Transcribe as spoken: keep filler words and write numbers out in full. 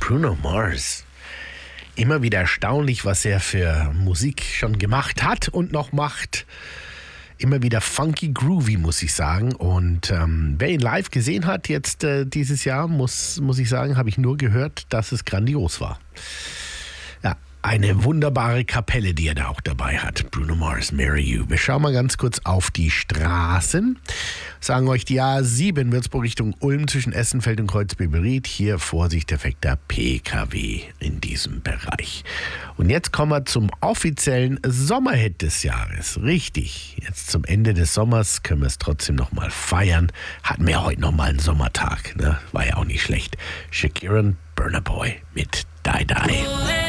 Bruno Mars. Immer wieder erstaunlich, was er für Musik schon gemacht hat und noch macht. Immer wieder funky groovy, muss ich sagen. Und ähm, wer ihn live gesehen hat jetzt äh, dieses Jahr, muss, muss ich sagen, habe ich nur gehört, dass es grandios war. Ja, eine wunderbare Kapelle, die er da auch dabei hat. Bruno Mars, Marry You. Wir schauen mal ganz kurz auf die Straßen. Sagen euch die A sieben Würzburg Richtung Ulm zwischen Essenfeld und Kreuzberg-Beried. Hier Vorsicht, defekter P K W in diesem Bereich. Und jetzt kommen wir zum offiziellen Sommerhit des Jahres. Richtig, jetzt zum Ende des Sommers können wir es trotzdem nochmal feiern. Hatten wir heute nochmal einen Sommertag, ne? War ja auch nicht schlecht. Shakira und Burna Boy mit Die Die.